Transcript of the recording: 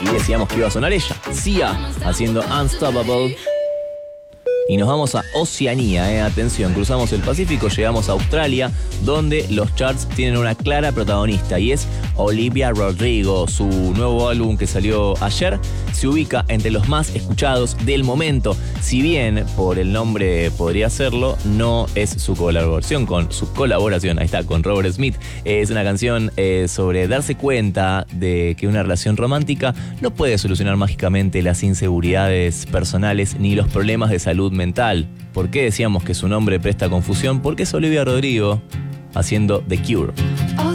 Y decíamos que iba a sonar ella, Sia, haciendo Unstoppable. Y nos vamos a Oceanía, atención, cruzamos el Pacífico, llegamos a Australia, donde los charts tienen una clara protagonista y es Olivia Rodrigo. Su nuevo álbum que salió ayer se ubica entre los más escuchados del momento. Si bien por el nombre podría serlo, no es su colaboración ahí está, con Robert Smith. Es una canción sobre darse cuenta de que una relación romántica no puede solucionar mágicamente las inseguridades personales ni los problemas de salud mental. ¿Por qué decíamos que su nombre presta confusión? Porque es Olivia Rodrigo haciendo The Cure.